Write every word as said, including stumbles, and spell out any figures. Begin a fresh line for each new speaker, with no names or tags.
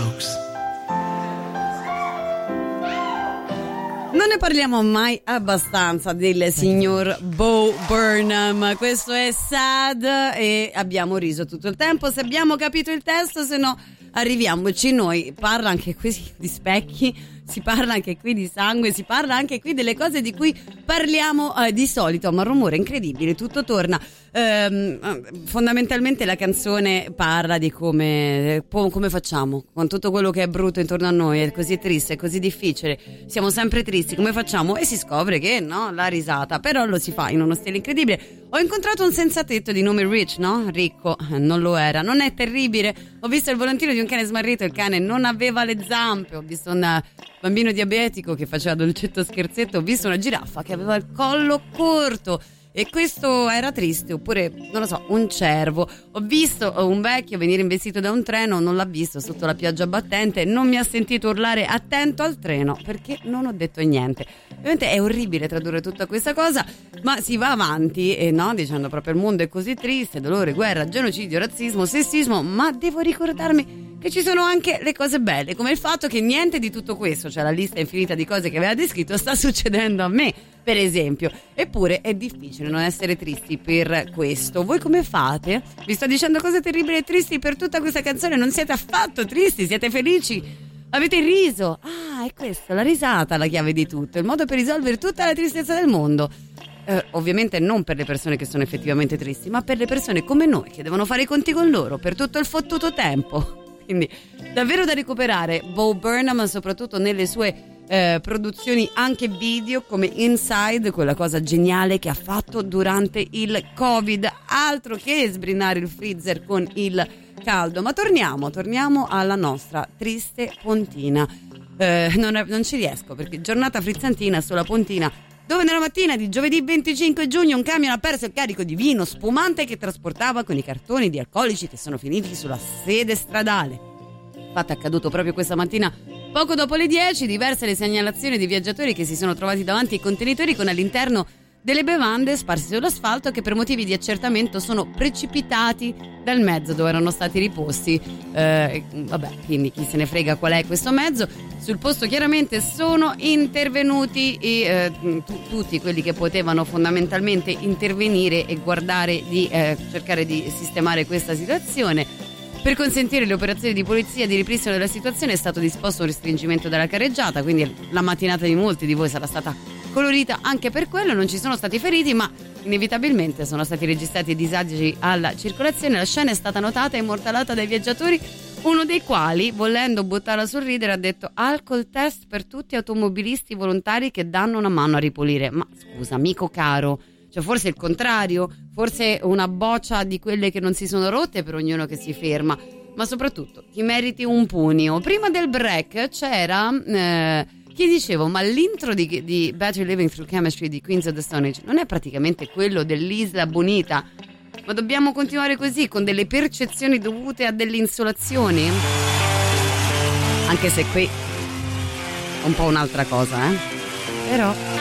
jokes.
Non ne parliamo mai abbastanza del signor Bo Burnham. Questo è Sad e abbiamo riso tutto il tempo. Se abbiamo capito il testo, se no arriviamoci noi. Parla anche qui di specchi, si parla anche qui di sangue, si parla anche qui delle cose di cui parliamo eh, di solito, ma rumore incredibile, tutto torna. Ehm, fondamentalmente la canzone parla di come, come facciamo con tutto quello che è brutto intorno a noi, è così triste, è così difficile, siamo sempre tristi, come facciamo? E si scopre che no, la risata, però lo si fa in uno stile incredibile. Ho incontrato un senzatetto di nome Rich, no? Ricco, non lo era, non è terribile. Ho visto il volantino di un cane smarrito, il cane non aveva le zampe. Ho visto un bambino diabetico che faceva dolcetto scherzetto. Ho visto una giraffa che aveva il collo corto e questo era triste. Oppure, non lo so, un cervo. Ho visto un vecchio venire investito da un treno, non l'ha visto sotto la pioggia battente, non mi ha sentito urlare attento al treno perché non ho detto niente. Ovviamente è orribile tradurre tutta questa cosa, ma si va avanti e no, dicendo proprio il mondo è così triste, dolore, guerra, genocidio, razzismo, sessismo, ma devo ricordarmi che ci sono anche le cose belle, come il fatto che niente di tutto questo, cioè la lista infinita di cose che aveva descritto, sta succedendo a me, per esempio. Eppure è difficile non essere tristi per questo. Voi come fate? Vi sto dicendo cose terribili e tristi per tutta questa canzone, non siete affatto tristi, siete felici, avete riso. Ah, è questa, la risata, la chiave di tutto, il modo per risolvere tutta la tristezza del mondo. Eh, ovviamente non per le persone che sono effettivamente tristi, ma per le persone come noi che devono fare i conti con loro per tutto il fottuto tempo. Quindi davvero da recuperare Bo Burnham, soprattutto nelle sue eh, produzioni anche video come Inside, quella cosa geniale che ha fatto durante il Covid, altro che sbrinare il freezer con il caldo. Ma torniamo, torniamo alla nostra triste Pontina. Eh, non, non ci riesco perché giornata frizzantina sulla Pontina, dove nella mattina di giovedì venticinque giugno un camion ha perso il carico di vino spumante che trasportava con i cartoni di alcolici che sono finiti sulla sede stradale. Fatto accaduto proprio questa mattina, poco dopo le dieci, diverse le segnalazioni di viaggiatori che si sono trovati davanti ai contenitori con all'interno delle bevande sparse sull'asfalto che per motivi di accertamento sono precipitati dal mezzo dove erano stati riposti. Eh, vabbè, quindi chi se ne frega qual è questo mezzo. Sul posto chiaramente sono intervenuti i, eh, t- tutti quelli che potevano fondamentalmente intervenire e guardare di eh, cercare di sistemare questa situazione. Per consentire le operazioni di polizia di ripristino della situazione è stato disposto un restringimento della carreggiata, quindi la mattinata di molti di voi sarà stata colorita anche per quello. Non ci sono stati feriti, ma inevitabilmente sono stati registrati disagi alla circolazione. La scena è stata notata e immortalata dai viaggiatori, uno dei quali, volendo buttarla sul ridere, ha detto: alcol test per tutti automobilisti volontari che danno una mano a ripulire. Ma scusa, amico caro, cioè forse il contrario, forse una boccia di quelle che non si sono rotte per ognuno che si ferma, ma soprattutto ti meriti un pugno. Prima del break c'era eh, chi dicevo, ma l'intro di, di Better Living Through Chemistry di Queens of the Stone Age non è praticamente quello dell'Isla Bonita? Ma dobbiamo continuare così, con delle percezioni dovute a delle insolazioni? Anche se qui è un po' un'altra cosa, eh? Però